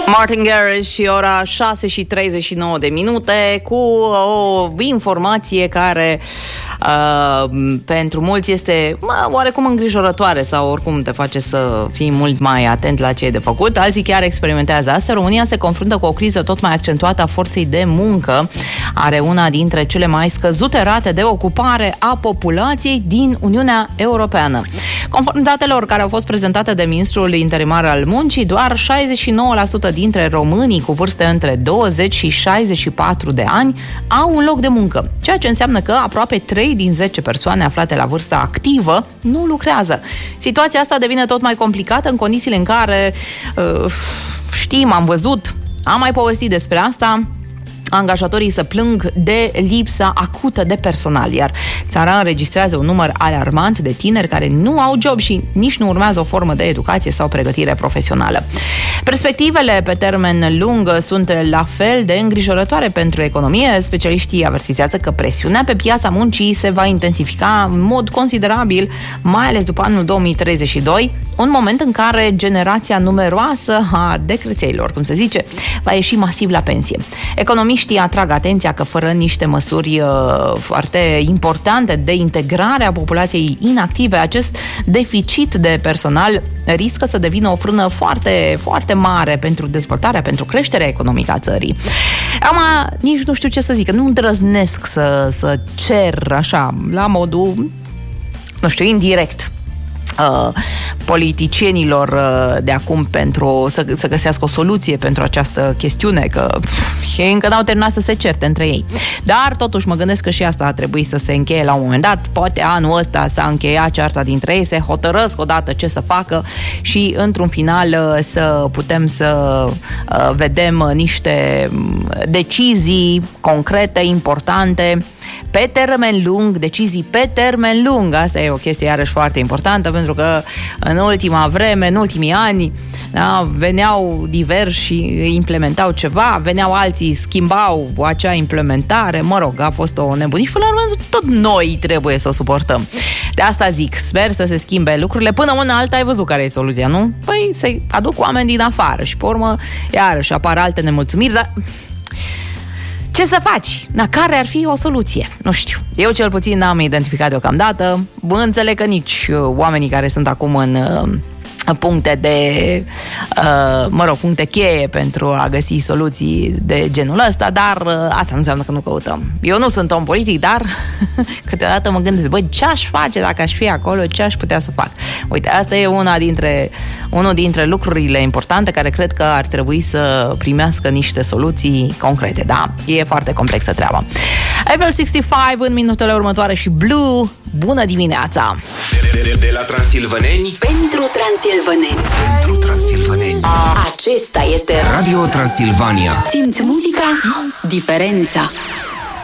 Martin Garrix și ora 6:39 cu o informație care pentru mulți este oarecum îngrijorătoare sau oricum te face să fii mult mai atent la ce e de făcut. Alții chiar experimentează asta. România se confruntă cu o criză tot mai accentuată a forței de muncă. Are una dintre cele mai scăzute rate de ocupare a populației din Uniunea Europeană. Conform datelor care au fost prezentate de ministrul interimar al muncii, doar 69% dintre românii cu vârste între 20 și 64 de ani au un loc de muncă, ceea ce înseamnă că aproape 3 din 10 persoane aflate la vârsta activă nu lucrează. Situația asta devine tot mai complicată în condițiile în care știm, am văzut, am mai povestit despre asta, angajatorii se plâng de lipsa acută de personal, iar țara înregistrează un număr alarmant de tineri care nu au job și nici nu urmează o formă de educație sau pregătire profesională. Perspectivele pe termen lung sunt la fel de îngrijorătoare pentru economie. Specialiștii avertizează că presiunea pe piața muncii se va intensifica în mod considerabil, mai ales după anul 2032, un moment în care generația numeroasă a decrețeilor, cum se zice, va ieși masiv la pensie. Economiștii atrag atenția că fără niște măsuri foarte importante de integrare a populației inactive, acest deficit de personal riscă să devină o frână foarte, foarte mare pentru dezvoltarea, pentru creșterea economică a țării. Acum, nici nu știu ce să zic, nu îndrăznesc să cer așa, la modul, nu știu, indirect, politicienilor de acum pentru să găsească o soluție pentru această chestiune, că ei încă n-au terminat să se certe între ei. Dar totuși mă gândesc că și asta a trebuit să se încheie la un moment dat. Poate anul ăsta s-a încheiat cearta dintre ei, se hotărăsc odată ce să facă și într-un final să putem să vedem niște decizii concrete, importante, pe termen lung, decizii pe termen lung. Asta e o chestie iarăși foarte importantă, pentru că în ultima vreme, în ultimii ani, da, veneau diversi și implementau ceva, veneau alții, schimbau acea implementare, mă rog, a fost o nebunie și până la urmă tot noi trebuie să o suportăm. De asta zic, sper să se schimbe lucrurile. Până una alta ai văzut care e soluția, nu? Păi să-i aduc oameni din afară și pe urmă iarăși apar alte nemulțumiri, dar ce să faci? Care ar fi o soluție? Nu știu. Eu cel puțin n-am identificat deocamdată. Înțeleg că nici oamenii care sunt acum în puncte de, puncte cheie pentru a găsi soluții de genul ăsta, dar asta nu înseamnă că nu căutăm. Eu nu sunt om politic, dar câteodată mă gândesc, băi, ce aș face dacă aș fi acolo, ce aș putea să fac? Uite, asta e unul dintre lucrurile importante care cred că ar trebui să primească niște soluții concrete, da? E foarte complexă treaba. Eiffel 65 în minutele următoare și Blue, bună dimineața! De la Transilvaneni pentru transilvaneni. Pentru transilvaneni. Acesta este Radio Transilvania. Simți muzica, simți diferența.